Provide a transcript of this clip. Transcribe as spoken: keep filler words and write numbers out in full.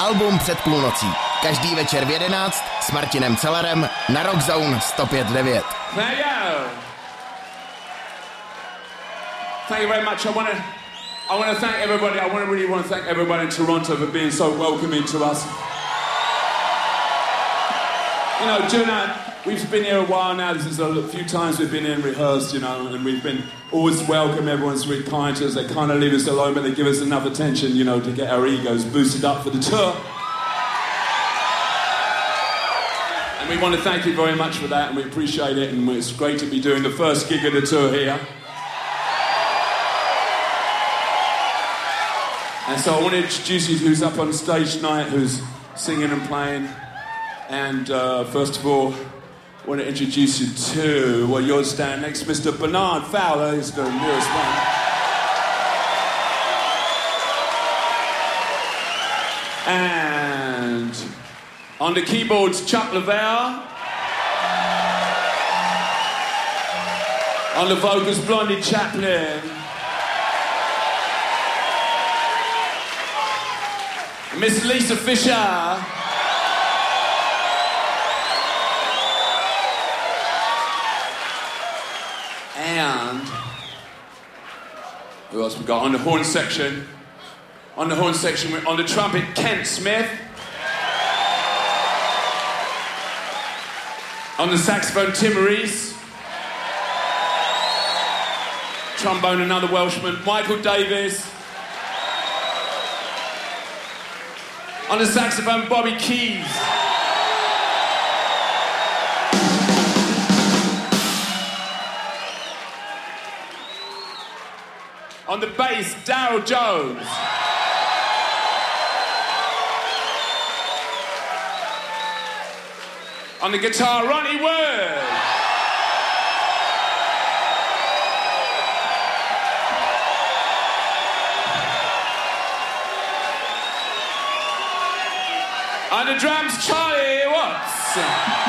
Album před půlnocí. Každý večer v jedenáct s Martinem Cellerem na Rock Zone sto pět devět. Thank you. Thank you very much. I want to I want to thank everybody. I want to really want to thank everybody in Toronto for being so welcoming to us. You know, Juna, we've been here a while now. This is a few times we've been in rehearsed, you know, and we've been always welcome. Everyone's really kind to us. They kind of leave us alone, but they give us enough attention, you know, to get our egos boosted up for the tour. And we want to thank you very much for that, and we appreciate it, and it's great to be doing the first gig of the tour here. And so I want to introduce you to who's up on stage tonight, who's singing and playing. And uh, first of all, I want to introduce you to, well, you're standing next to Mister Bernard Fowler, who's the newest one. And on the keyboards, Chuck Lavelle. On the vocals, Blondie Chaplin. Miss Lisa Fisher. And who else we got on the horn section? On the horn section, on the trumpet, Kent Smith. On the saxophone, Tim Rees. Trombone, another Welshman, Michael Davis. On the saxophone, Bobby Keys. On the bass, Daryl Jones. On the guitar, Ronnie Word. On the drums, Charlie Watts.